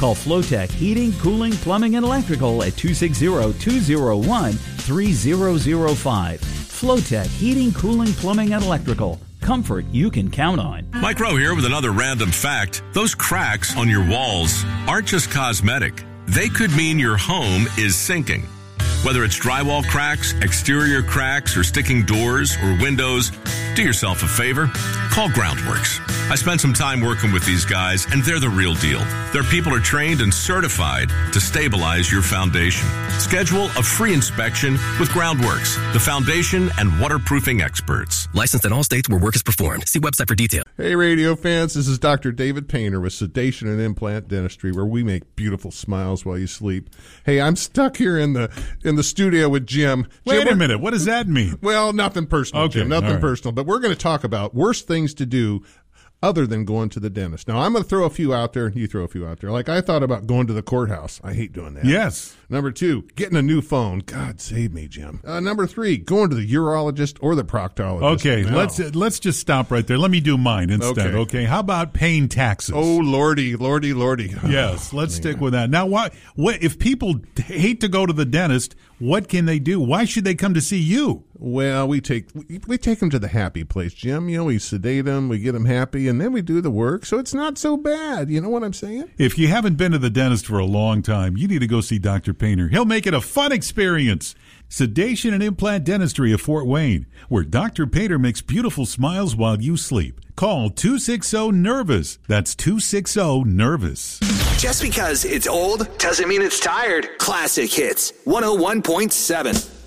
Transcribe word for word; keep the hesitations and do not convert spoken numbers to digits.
Call Flowtech Heating, Cooling, Plumbing, and Electrical at two six zero, two zero one, three zero zero five. Flowtech Heating, Cooling, Plumbing, and Electrical. Comfort you can count on. Mike Rowe here with another random fact. Those cracks on your walls aren't just cosmetic. They could mean your home is sinking. Whether it's drywall cracks, exterior cracks, or sticking doors or windows, do yourself a favor. Call Groundworks. I spent some time working with these guys, and they're the real deal. Their people are trained and certified to stabilize your foundation. Schedule a free inspection with Groundworks, the foundation and waterproofing experts. Licensed in all states where work is performed. See website for details. Hey, radio fans, this is Doctor David Painter with Sedation and Implant Dentistry, where we make beautiful smiles while you sleep. Hey, I'm stuck here in the in the studio with Jim. Wait Jim, a minute. What does that mean? Well, nothing personal, Okay, Jim. Nothing all right. personal. But we're going to talk about worst things to do other than going to the dentist. Now, I'm going to throw a few out there, and you throw a few out there. Like, I thought about going to the courthouse. I hate doing that. Yes. Number two, getting a new phone. God save me, Jim. Uh, number three, going to the urologist or the proctologist. Okay, No. let's uh, let's just stop right there. Let me do mine instead, Okay. okay? How about paying taxes? Oh, lordy, lordy, lordy. Yes, Oh, let's man. stick with that. Now, why, what, if people hate to go to the dentist, what can they do? Why should they come to see you? Well, we take we, we take them to the happy place, Jim. You know, we sedate them, we get them happy, and then we do the work, so it's not so bad. You know what I'm saying? If you haven't been to the dentist for a long time, you need to go see Doctor Painter. He'll make it a fun experience. Sedation and Implant Dentistry of Fort Wayne, where Doctor Painter makes beautiful smiles while you sleep. Call two six zero, NERVOUS. That's two six zero, NERVOUS. Just because it's old doesn't mean it's tired. Classic Hits one oh one point seven.